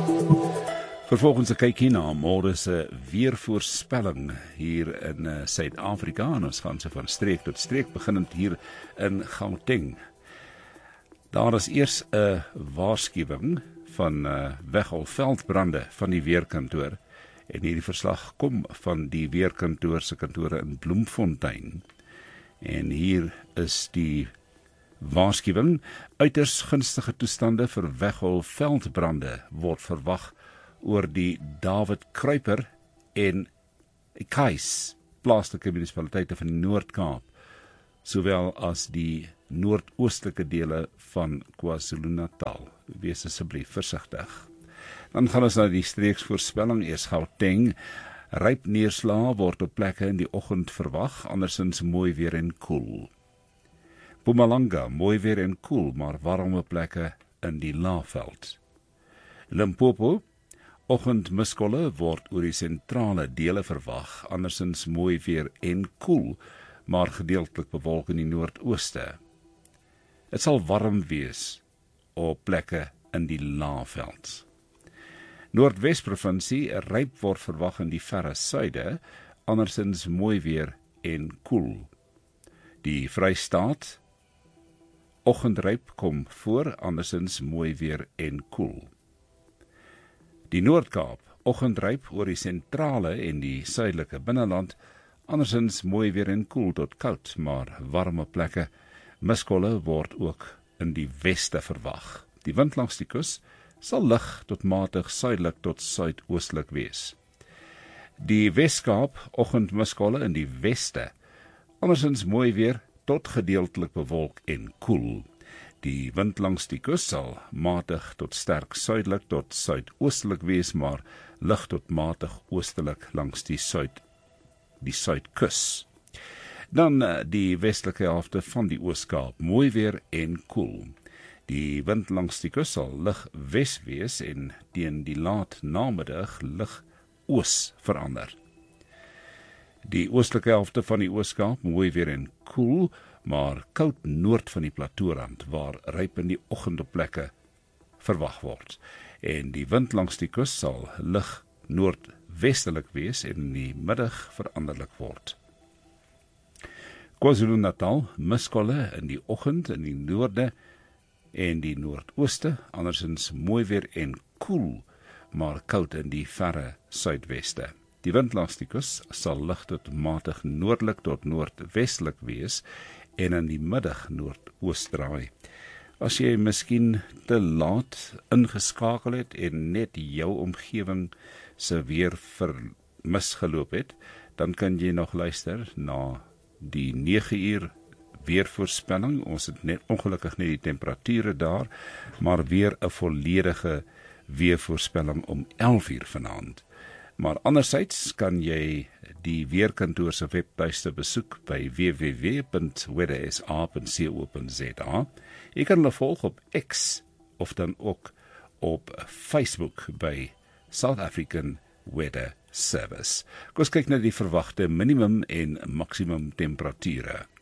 Vervolgens 'n kykie na môre se weervoorspelling hier in Suid-Afrika. Ons gaan se van streek tot streek, beginnend hier in Gauteng. Daar is eers 'n waarskuwing van wegholveldbrande van die weerkantoor. En hierdie verslag kom van die weerkantoor se kantore in Bloemfontein. En hier is die waarskuwing: uiters gunstige toestande vir wegholveldbrande word verwag oor die David Kruiper en Kais plaaslike munisipaliteite van die Noord-Kaap, sowel as die noordoostelike dele van KwaZulu-Natal. Wees asseblief versigtig. Dan gaan ons na die streeksvoorspelling. Eers Gauteng. Ryp neerslae word op plekke in die oggend verwag, andersins mooi weer en koel. Mpumalanga, mooi weer en koel, maar warme plekke in die Laagveld. Limpopo, oggendmuskolle word oor die sentrale dele verwag, andersins mooi weer en koel, maar gedeeltelik bewolk in die noordooste. Dit sal warm wees op plekke in die Laagveld. Noordwes-provinsie, ryp word verwag in die verre suide, andersins mooi weer en koel. Die Vrystaat, oggendryp kom voor, andersins mooi weer en koel. Die Noord-Kaap, oggendryp oor die sentrale en die suidelike binneland, andersins mooi weer en koel tot koud, maar warme plekke. Muskolle word ook in die weste verwag. Die wind langs die kus sal lig tot matig suidelik tot suidoostelik wees. Die Wes-Kaap, oggendmuskolle in die weste, andersins mooi weer tot gedeeltelik bewolk en koel. Die wind langs die kus sal matig tot sterk suidelik tot suidoostelik wees, maar lig tot matig oostelik langs die suidkus. Dan die westelike helfte van die Oos-Kaap, mooi weer en koel. Die wind langs die kus sal lig wes wees en teen die laat namiddag lig oos verander. Die oostelike helfte van die Oos-Kaap, mooi weer en koel, maar koud noord van die plateaurand, waar ryp in die oggend op plekke verwag word. En die wind langs die kus sal lig noordwestelik wees en in die middag veranderlik word. KwaZulu-Natal, muskolle in die oggend in die noorde en die noordooste, andersins mooi weer en koel, maar koud in die verre suidweste. Die wind langs die kus sal lig tot matig noordelik tot noordwestelik wees en in die middag noordoos draai. As jy miskien te laat ingeskakel het en net jou omgewing se weer misgeloop het, dan kan jy nog luister na die 9 uur weervoorspelling. Ons het net ongelukkig net die temperature daar, maar weer 'n volledige weervoorspelling om 11 uur vanaand. Maar andersins kan jy die weerkantoor se webtuiste besoek by www.weathersa.co.za. Jy kan hulle volg op X of dan ook op Facebook by South African Weather Service. Kom ons kyk na die verwagte minimum en maksimum temperature.